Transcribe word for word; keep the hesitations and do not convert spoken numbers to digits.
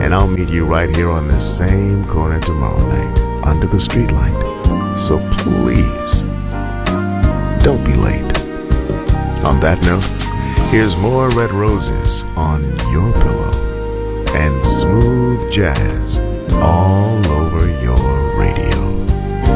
And I'll meet you right here on this same corner tomorrow night under the streetlight. So please, don't be late. On that note, here's more Red Roses on your pillow and smooth jazz all over your radio.